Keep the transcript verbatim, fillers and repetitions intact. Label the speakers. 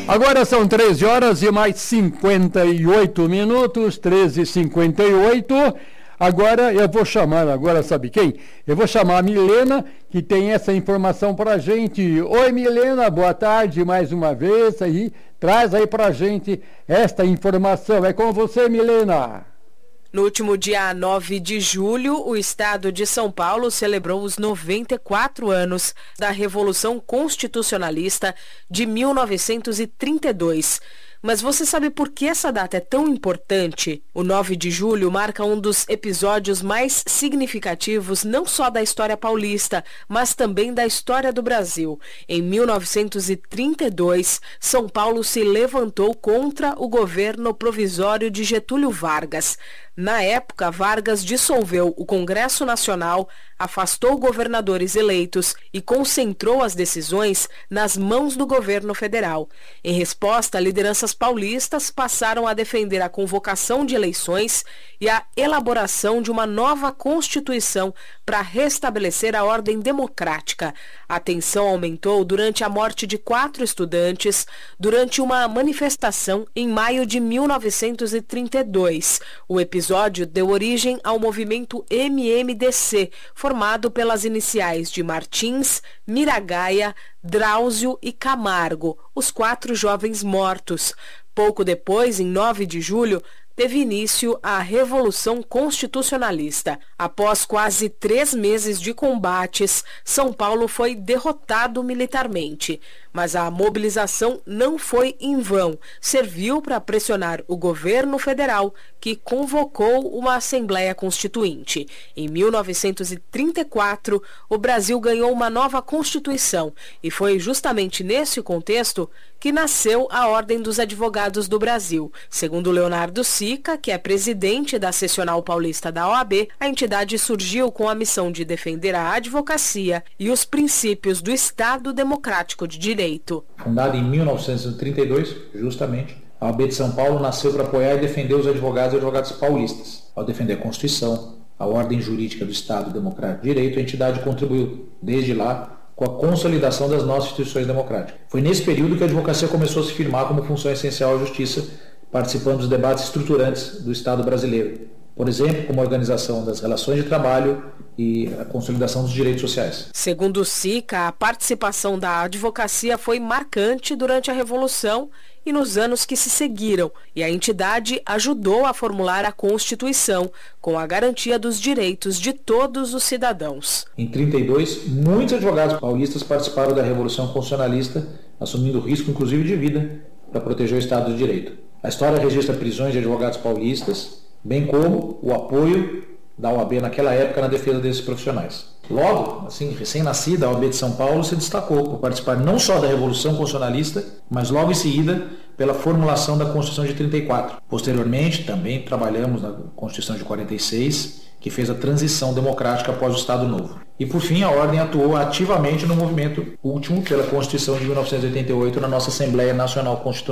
Speaker 1: Agora são treze horas e mais cinquenta e oito minutos, treze e cinquenta e oito. Agora eu vou chamar, agora sabe quem? Eu vou chamar a Milena, que tem essa informação pra gente. Oi, Milena, boa tarde mais uma vez. Aí, traz aí pra gente esta informação. É com você, Milena.
Speaker 2: No último dia nove de julho, o estado de São Paulo celebrou os noventa e quatro anos da Revolução Constitucionalista de mil novecentos e trinta e dois. Mas você sabe por que essa data é tão importante? O nove de julho marca um dos episódios mais significativos não só da história paulista, mas também da história do Brasil. Em mil novecentos e trinta e dois, São Paulo se levantou contra o governo provisório de Getúlio Vargas. Na época, Vargas dissolveu o Congresso Nacional, afastou governadores eleitos e concentrou as decisões nas mãos do governo federal. Em resposta, lideranças paulistas passaram a defender a convocação de eleições e a elaboração de uma nova Constituição para restabelecer a ordem democrática. A tensão aumentou durante a morte de quatro estudantes durante uma manifestação em maio de mil novecentos e trinta e dois. O episódio deu origem ao movimento M M D C, formado pelas iniciais de Martins, Miragaia, Drauzio e Camargo, os quatro jovens mortos. Pouco depois, em nove de julho, teve início a Revolução Constitucionalista. Após quase três meses de combates, São Paulo foi derrotado militarmente. Mas a mobilização não foi em vão. Serviu para pressionar o governo federal, que convocou uma Assembleia Constituinte. Em mil novecentos e trinta e quatro, o Brasil ganhou uma nova Constituição. E foi justamente nesse contexto que nasceu a Ordem dos Advogados do Brasil. Segundo Leonardo Sica, que é presidente da Seccional Paulista da O A B, a entidade surgiu com a missão de defender a advocacia e os princípios do Estado Democrático de Direito.
Speaker 3: Fundada em mil novecentos e trinta e dois, justamente, a O A B de São Paulo nasceu para apoiar e defender os advogados e advogados paulistas. Ao defender a Constituição, a ordem jurídica do Estado Democrático de Direito, a entidade contribuiu, desde lá, com a consolidação das nossas instituições democráticas. Foi nesse período que a advocacia começou a se firmar como função essencial à justiça, participando dos debates estruturantes do Estado brasileiro. Por exemplo, como a organização das relações de trabalho e a consolidação dos direitos sociais.
Speaker 2: Segundo o Sica, a participação da advocacia foi marcante durante a Revolução e nos anos que se seguiram, e a entidade ajudou a formular a Constituição, com a garantia dos direitos de todos os cidadãos.
Speaker 3: Em trinta e dois, muitos advogados paulistas participaram da Revolução Constitucionalista, assumindo risco inclusive de vida para proteger o Estado de Direito. A história registra prisões de advogados paulistas, bem como o apoio da O A B naquela época na defesa desses profissionais. Logo, assim, recém-nascida, a O A B de São Paulo se destacou por participar não só da Revolução Constitucionalista, mas logo em seguida pela formulação da Constituição de trinta e quatro. Posteriormente, também trabalhamos na Constituição de quarenta e seis, que fez a transição democrática após o Estado Novo. E, por fim, a Ordem atuou ativamente no movimento último pela Constituição de mil novecentos e oitenta e oito na nossa Assembleia Nacional Constituinte.